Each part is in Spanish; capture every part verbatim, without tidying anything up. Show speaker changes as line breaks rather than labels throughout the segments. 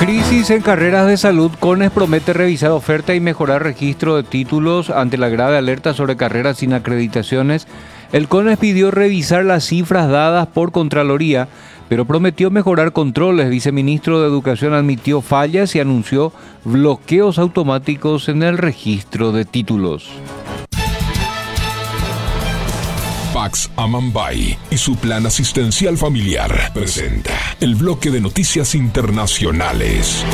Crisis en carreras de salud. CONES promete revisar oferta y mejorar registro de títulos ante la grave alerta sobre carreras sin acreditaciones. El CONES pidió revisar las cifras dadas por Contraloría, pero prometió mejorar controles. Viceministro de Educación admitió fallas y anunció bloqueos automáticos en el registro de títulos.
Pax Amambay y su plan asistencial familiar presenta el bloque de noticias internacionales.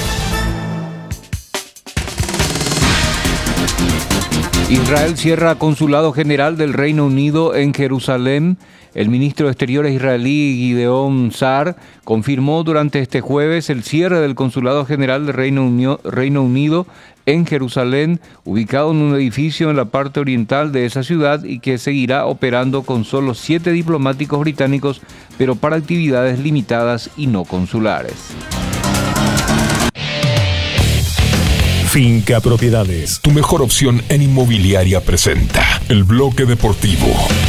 Israel cierra consulado general del Reino Unido en Jerusalén. El ministro de Exteriores israelí Gideon Sa'ar confirmó durante este jueves el cierre del consulado general del Reino, Uni- Reino Unido en Jerusalén, ubicado en un edificio en la parte oriental de esa ciudad y que seguirá operando con solo siete diplomáticos británicos, pero para actividades limitadas y no consulares.
Finca Propiedades, tu mejor opción en inmobiliaria, presenta el bloque deportivo.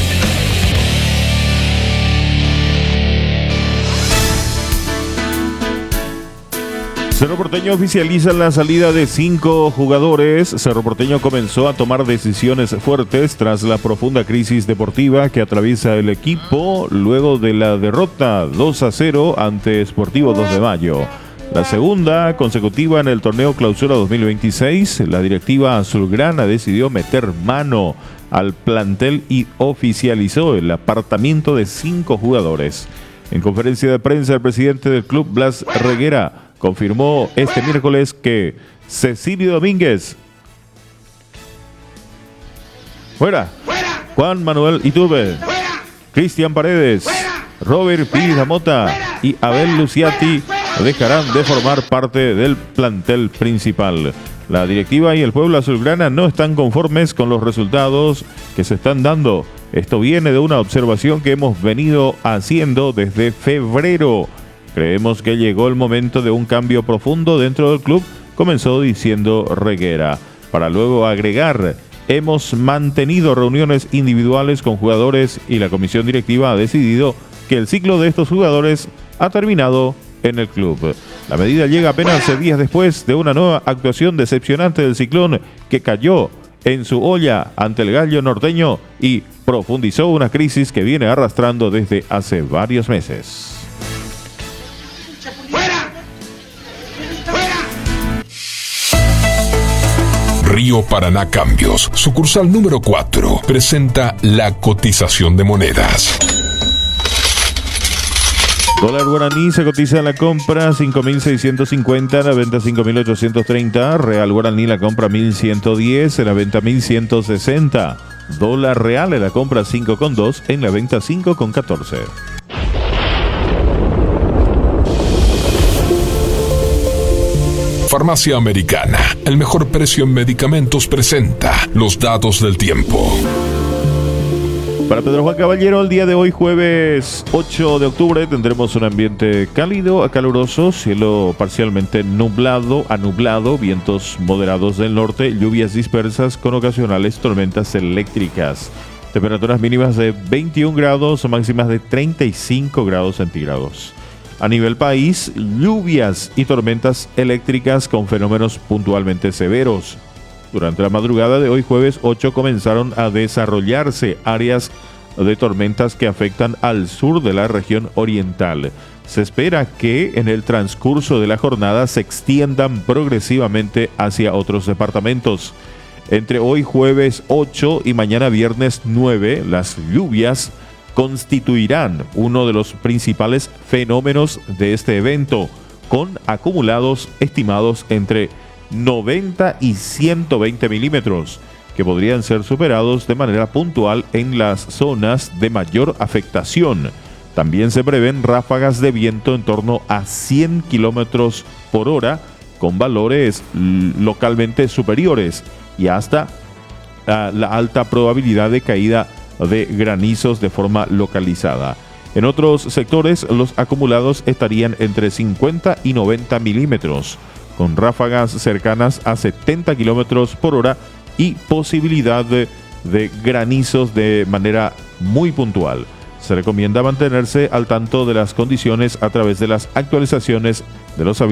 Cerro Porteño oficializa la salida de cinco jugadores. Cerro Porteño comenzó a tomar decisiones fuertes tras la profunda crisis deportiva que atraviesa el equipo luego de la derrota dos a cero ante Sportivo dos de Mayo. La segunda consecutiva en el torneo Clausura dos mil veintiséis, la directiva azulgrana decidió meter mano al plantel y oficializó el apartamiento de cinco jugadores. En conferencia de prensa, el presidente del club, Blas Reguera, confirmó este miércoles que Cecilio Domínguez, fuera, Juan Manuel Iturbe, Cristian Paredes, Robert Pires Mota y Abel Luciati dejarán de formar parte del plantel principal. La directiva y el pueblo azulgrana no están conformes con los resultados que se están dando. Esto viene de una observación que hemos venido haciendo desde febrero. Creemos que llegó el momento de un cambio profundo dentro del club, comenzó diciendo Reguera, para luego agregar: hemos mantenido reuniones individuales con jugadores y la comisión directiva ha decidido que el ciclo de estos jugadores ha terminado en el club. La medida llega apenas días después de una nueva actuación decepcionante del Ciclón que cayó en su olla ante el Gallo norteño y profundizó una crisis que viene arrastrando desde hace varios meses.
Río Paraná Cambios, sucursal número cuatro, presenta la cotización de monedas.
Dólar guaraní se cotiza en la compra cinco mil seiscientos cincuenta, en la venta cinco mil ochocientos treinta. Real guaraní la compra mil ciento diez, en la venta mil ciento sesenta. Dólar real en la compra cinco coma dos, en la venta cinco coma catorce.
Farmacia Americana, el mejor precio en medicamentos, presenta los datos del tiempo.
Para Pedro Juan Caballero, el día de hoy, jueves ocho de octubre, tendremos un ambiente cálido a caluroso, cielo parcialmente nublado a nublado, vientos moderados del norte, lluvias dispersas con ocasionales tormentas eléctricas. Temperaturas mínimas de veintiún grados, máximas de treinta y cinco grados centígrados. A nivel país, lluvias y tormentas eléctricas con fenómenos puntualmente severos. Durante la madrugada de hoy, jueves ocho, comenzaron a desarrollarse áreas de tormentas que afectan al sur de la región oriental. Se espera que en el transcurso de la jornada se extiendan progresivamente hacia otros departamentos. Entre hoy, jueves ocho, y mañana, viernes nueve, las lluvias constituirán uno de los principales fenómenos de este evento, con acumulados estimados entre noventa y ciento veinte milímetros, que podrían ser superados de manera puntual en las zonas de mayor afectación. También se prevén ráfagas de viento en torno a cien kilómetros por hora, con valores localmente superiores, y hasta uh, la alta probabilidad de caída de granizos de forma localizada. En otros sectores, los acumulados estarían entre cincuenta y noventa milímetros, con ráfagas cercanas a setenta kilómetros por hora y posibilidad de, de granizos de manera muy puntual. Se recomienda mantenerse al tanto de las condiciones a través de las actualizaciones de los avisos